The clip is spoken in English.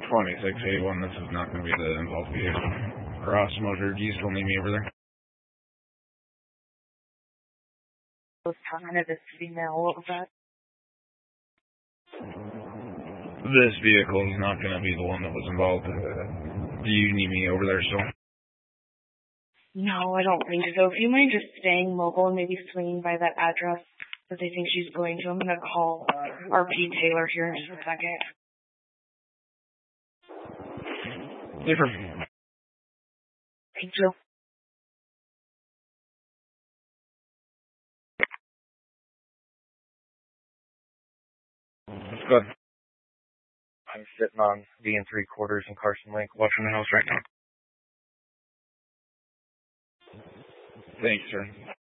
2681, this is not going to be the involved vehicle. Ross Motor, do you still need me over there? Was talking to this female, what was that? This vehicle is not going to be the one that was involved. Do you need me over there still? No, I don't think so. If you mind just staying mobile and maybe swinging by that address that they think she's going to, I'm going to call RP Taylor here in just a second. Different. Thank you. That's good. I'm sitting on V3/4 in Carson Lake watching the house right now. Thanks, sir.